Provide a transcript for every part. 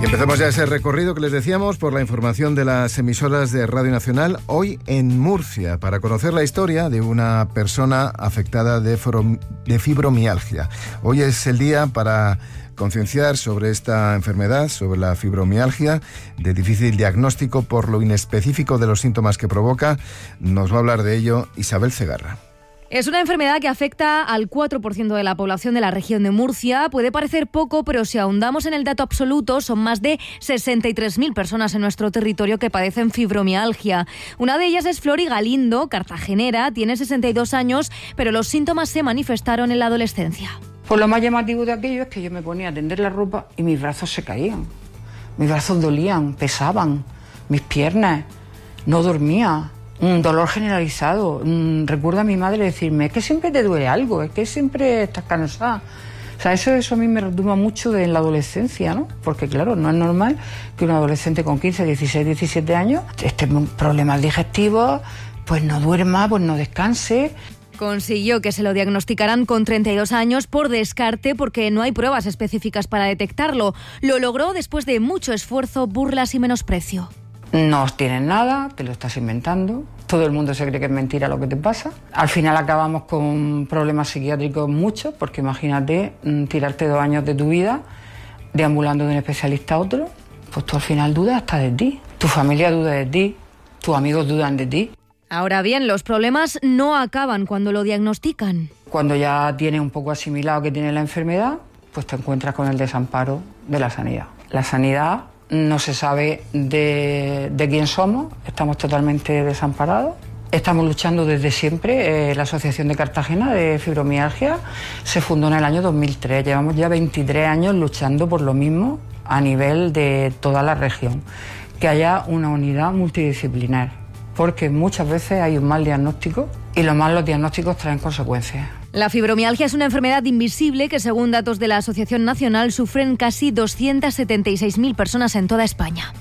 Y empezamos ya ese recorrido que les decíamos por la información de las emisoras de Radio Nacional, hoy en Murcia, para conocer la historia de una persona afectada de fibromialgia. Hoy es el día para concienciar sobre esta enfermedad, sobre la fibromialgia, de difícil diagnóstico por lo inespecífico de los síntomas que provoca. Nos va a hablar de ello Isabel Segarra. Es una enfermedad que afecta al 4% de la población de la región de Murcia. Puede parecer poco, pero si ahondamos en el dato absoluto, son más de 63.000 personas en nuestro territorio que padecen fibromialgia. Una de ellas es Flori Galindo, cartagenera, tiene 62 años, pero los síntomas se manifestaron en la adolescencia. Pues lo más llamativo de aquello es que yo me ponía a tender la ropa y mis brazos se caían. Mis brazos dolían, pesaban, mis piernas, no dormía. Un dolor generalizado. Recuerdo a mi madre decirme, es que siempre te duele algo, es que siempre estás cansada. O sea, eso a mí me retumba mucho de la adolescencia, ¿no? Porque claro, no es normal que un adolescente con 15, 16, 17 años esté con problemas digestivos, pues no duerma, pues no descanse. Consiguió que se lo diagnosticaran con 32 años por descarte porque no hay pruebas específicas para detectarlo. Lo logró después de mucho esfuerzo, burlas y menosprecio. No tienes nada, te lo estás inventando, todo el mundo se cree que es mentira lo que te pasa. Al final acabamos con problemas psiquiátricos muchos, porque imagínate tirarte 2 años de tu vida deambulando de un especialista a otro, pues tú al final dudas hasta de ti, tu familia duda de ti, tus amigos dudan de ti. Ahora bien, los problemas no acaban cuando lo diagnostican. Cuando ya tienes un poco asimilado que tienes la enfermedad, pues te encuentras con el desamparo de la sanidad. La sanidad no se sabe de quién somos, estamos totalmente desamparados. Estamos luchando desde siempre. La Asociación de Cartagena de Fibromialgia se fundó en el año 2003. Llevamos ya 23 años luchando por lo mismo a nivel de toda la región. Que haya una unidad multidisciplinar, porque muchas veces hay un mal diagnóstico y los malos diagnósticos traen consecuencias. La fibromialgia es una enfermedad invisible que, según datos de la Asociación Nacional, sufren casi 276.000 personas en toda España.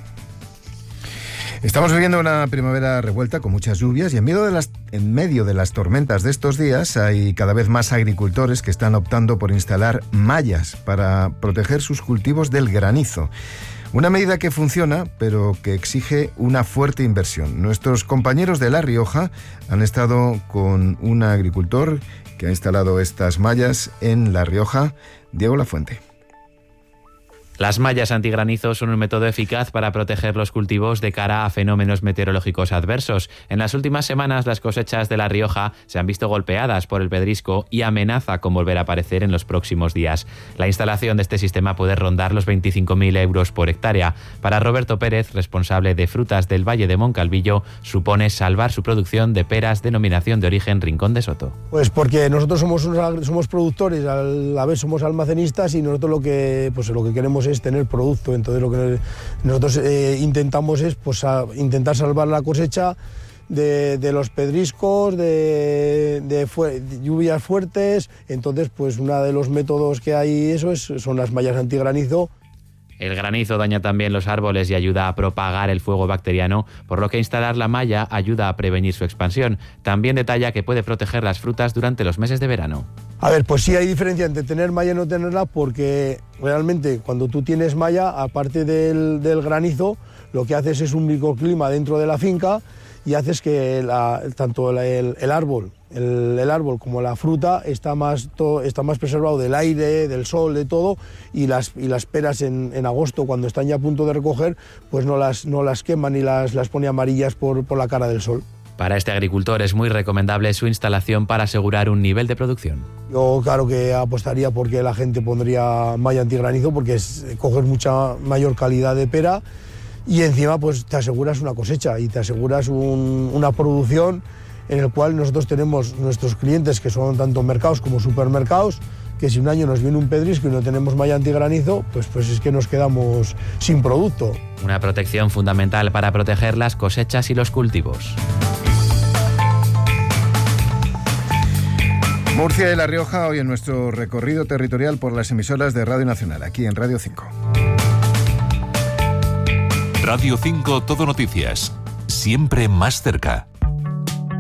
Estamos viviendo una primavera revuelta con muchas lluvias y en medio de las tormentas de estos días hay cada vez más agricultores que están optando por instalar mallas para proteger sus cultivos del granizo. Una medida que funciona, pero que exige una fuerte inversión. Nuestros compañeros de La Rioja han estado con un agricultor que ha instalado estas mallas en La Rioja, Diego Lafuente. Las mallas antigranizo son un método eficaz para proteger los cultivos de cara a fenómenos meteorológicos adversos. En las últimas semanas, las cosechas de La Rioja se han visto golpeadas por el pedrisco y amenaza con volver a aparecer en los próximos días. La instalación de este sistema puede rondar los 25.000 euros por hectárea. Para Roberto Pérez, responsable de frutas del Valle de Moncalvillo, supone salvar su producción de peras denominación de origen Rincón de Soto. Pues porque nosotros somos productores, a la vez somos almacenistas y nosotros lo que queremos es tener producto. Entonces lo que nosotros intentamos es intentar salvar la cosecha de los pedriscos, de lluvias fuertes. Entonces pues uno de los métodos que hay son las mallas antigranizo. El granizo daña también los árboles y ayuda a propagar el fuego bacteriano, por lo que instalar la malla ayuda a prevenir su expansión. También detalla que puede proteger las frutas durante los meses de verano. A ver, pues sí hay diferencia entre tener malla y no tenerla, porque realmente cuando tú tienes malla, aparte del granizo, lo que haces es un microclima dentro de la finca y haces que tanto el árbol como la fruta está más preservado del aire, del sol, de todo, y las peras en agosto, cuando están ya a punto de recoger, pues no las queman y las pone amarillas por la cara del sol. Para este agricultor es muy recomendable su instalación para asegurar un nivel de producción. Yo claro que apostaría porque la gente pondría malla antigranizo, porque coges mucha mayor calidad de pera y encima pues te aseguras una cosecha y te aseguras una producción en el cual nosotros tenemos nuestros clientes que son tanto mercados como supermercados, que si un año nos viene un pedrisco y no tenemos malla antigranizo, pues es que nos quedamos sin producto. Una protección fundamental para proteger las cosechas y los cultivos. Murcia y La Rioja, hoy en nuestro recorrido territorial por las emisoras de Radio Nacional, aquí en Radio 5. Radio 5 Todo Noticias, siempre más cerca.